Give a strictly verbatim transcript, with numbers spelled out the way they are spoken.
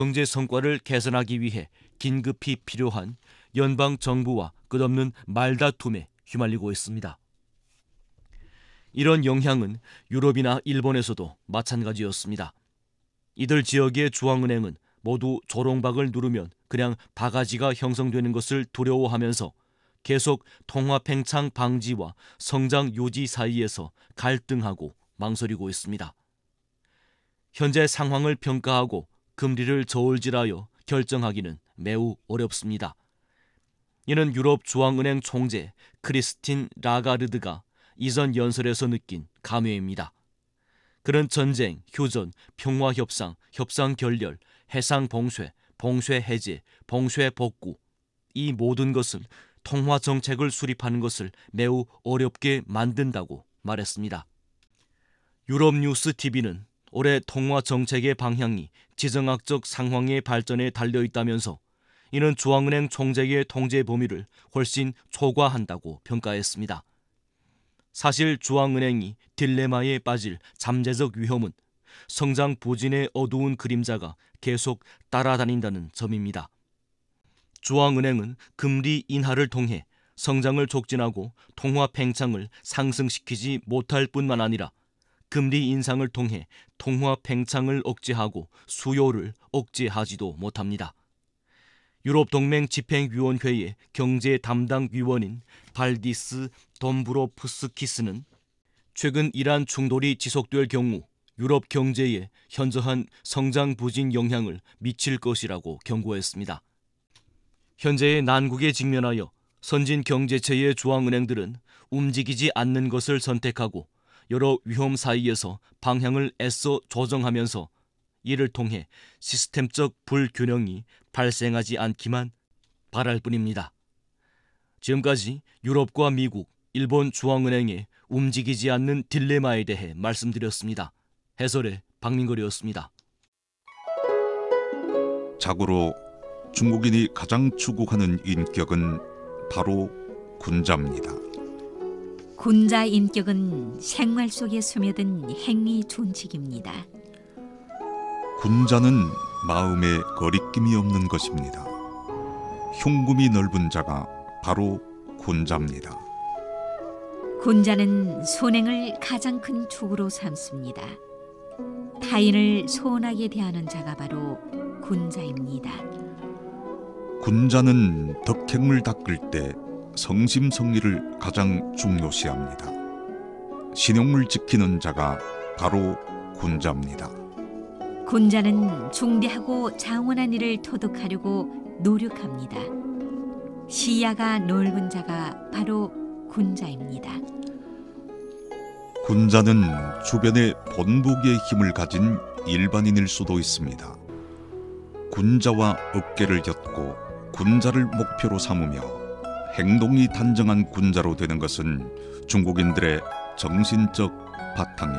경제 성과를 개선하기 위해 긴급히 필요한 연방 정부와 끝없는 말다툼에 휘말리고 있습니다. 이런 영향은 유럽이나 일본에서도 마찬가지였습니다. 이들 지역의 중앙은행은 모두 조롱박을 누르면 그냥 바가지가 형성되는 것을 두려워하면서 계속 통화 팽창 방지와 성장 유지 사이에서 갈등하고 망설이고 있습니다. 현재 상황을 평가하고 금리를 저울질하여 결정하기는 매우 어렵습니다. 이는 유럽 중앙은행 총재 크리스틴 라가르드가 이전 연설에서 느낀 감회입니다. 그는 전쟁, 휴전, 평화협상, 협상결렬, 해상봉쇄, 봉쇄해제, 봉쇄복구 이 모든 것은 통화정책을 수립하는 것을 매우 어렵게 만든다고 말했습니다. 유럽뉴스 티비는 올해 통화정책의 방향이 지정학적 상황의 발전에 달려있다면서 이는 중앙은행 총재의 통제 범위를 훨씬 초과한다고 평가했습니다. 사실 중앙은행이 딜레마에 빠질 잠재적 위험은 성장 부진의 어두운 그림자가 계속 따라다닌다는 점입니다. 중앙은행은 금리 인하를 통해 성장을 촉진하고 통화 팽창을 상승시키지 못할 뿐만 아니라 금리 인상을 통해 통화 팽창을 억제하고 수요를 억제하지도 못합니다. 유럽동맹 집행위원회의 경제 담당 위원인 발디스 덤브로프스키스는 최근 이란 충돌이 지속될 경우 유럽 경제에 현저한 성장 부진 영향을 미칠 것이라고 경고했습니다. 현재의 난국에 직면하여 선진 경제체의 중앙은행들은 움직이지 않는 것을 선택하고 여러 위험 사이에서 방향을 애써 조정하면서 이를 통해 시스템적 불균형이 발생하지 않기만 바랄 뿐입니다. 지금까지 유럽과 미국, 일본 중앙은행의 움직이지 않는 딜레마에 대해 말씀드렸습니다. 해설의 박민걸이었습니다. 자고로 중국인이 가장 추구하는 인격은 바로 군자입니다. 군자 인격은 생활 속에 스며든 행위 준칙입니다. 군자는 마음에 거리낌이 없는 것입니다. 흉금이 넓은 자가 바로 군자입니다. 군자는 선행을 가장 큰 축으로 삼습니다. 타인을 소원하게 대하는 자가 바로 군자입니다. 군자는 덕행을 닦을 때 성심성의를 가장 중요시합니다. 신용을 지키는 자가 바로 군자입니다. 군자는 중대하고 장원한 일을 토득하려고 노력합니다. 시야가 넓은 자가 바로 군자입니다. 군자는 주변에 본보기의 힘을 가진 일반인일 수도 있습니다. 군자와 어깨를 엮고 군자를 목표로 삼으며 행동이 단정한 군자로 되는 것은 중국인들의 정신적 바탕입니다.